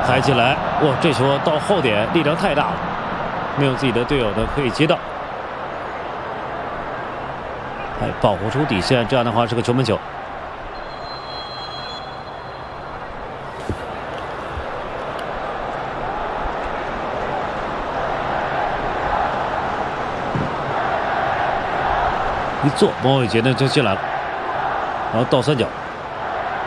抬起来，哇，这球到后点力量太大了，没有自己的队友呢可以接到，还保护出底线，这样的话是个球门球。一做，莫伟杰呢就进来了，然后倒三角。